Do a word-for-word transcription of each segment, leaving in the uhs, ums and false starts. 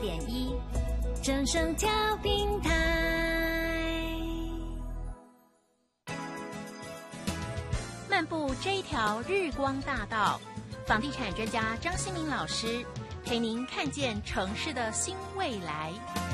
点一，正声调频台。漫步这一条日光大道，房地产专家张新民老师陪您看见城市的新未来。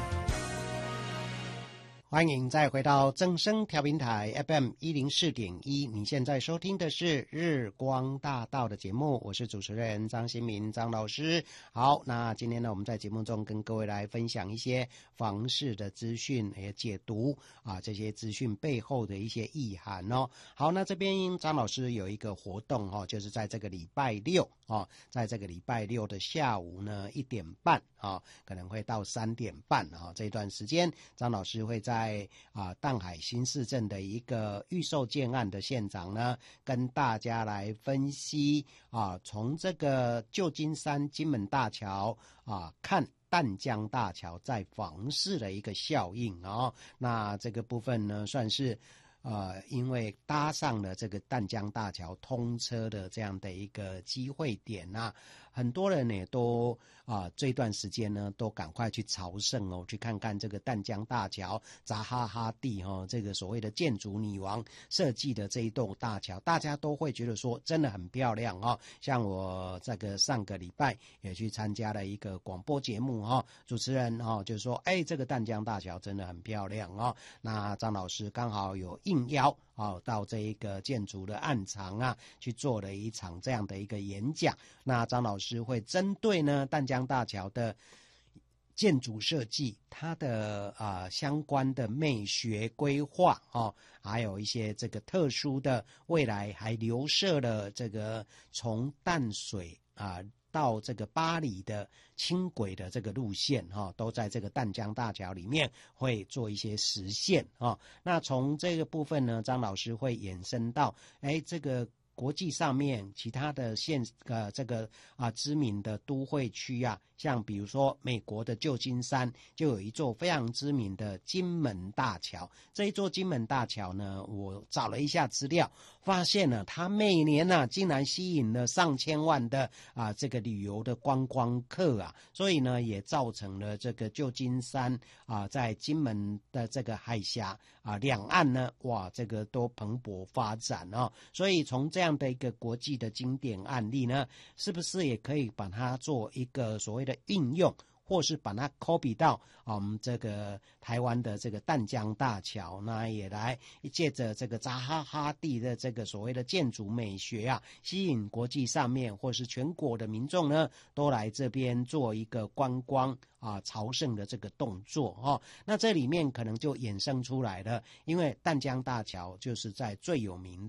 欢迎再回到正声调频台 F M 一零四点一，你现在收听的是日光大道的节目，我是主持人张新民张老师。好，那今天呢，我们在节目中跟各位来分享一些房市的资讯，也解读啊这些资讯背后的一些意涵哦。好，那这边张老师有一个活动哦，就是在这个礼拜六哦，在这个礼拜六的下午呢一点半啊、哦，可能会到三点半啊、哦，这段时间张老师会在在啊淡海新市镇的一个预售建案的现场呢，跟大家来分析啊，从这个旧金山金门大桥啊看淡江大桥在房市的一个效应哦。那这个部分呢，算是呃，因为搭上了这个淡江大桥通车的这样的一个机会点啊，很多人呢都啊、呃、这段时间呢都赶快去朝圣哦，去看看这个淡江大桥扎哈哈蒂哦，这个所谓的建筑女王设计的这一栋大桥，大家都会觉得说真的很漂亮哦。像我这个上个礼拜也去参加了一个广播节目哦，主持人哦就说，哎，这个淡江大桥真的很漂亮哦。那张老师刚好有应邀哦到这一个建筑的案场啊去做了一场这样的一个演讲。那张老师会针对呢淡江大桥的建筑设计，它的啊、呃、相关的美学规划哦，还有一些这个特殊的未来还留设了这个从淡水啊。呃到这个巴黎的轻轨的这个路线哈、哦，都在这个淡江大桥里面会做一些实现啊、哦。那从这个部分呢，张老师会延伸到，哎，这个国际上面其他的县呃这个啊知名的都会区啊，像比如说美国的旧金山就有一座非常知名的金门大桥。这一座金门大桥呢，我找了一下资料，发现呢，它每年呢、啊、竟然吸引了上千万的啊这个旅游的观光客啊，所以呢也造成了这个旧金山啊在金门的这个海峡啊两岸呢，哇，这个都蓬勃发展哦。所以从这样的一个国际的经典案例呢，是不是也可以把它做一个所谓的应用，或是把它 copy 到我们、嗯、这个台湾的这个淡江大桥，那也来借着这个扎哈哈蒂的这个所谓的建筑美学啊，吸引国际上面或是全国的民众呢，都来这边做一个观光啊朝圣的这个动作哦。那这里面可能就衍生出来了，因为淡江大桥就是在最有名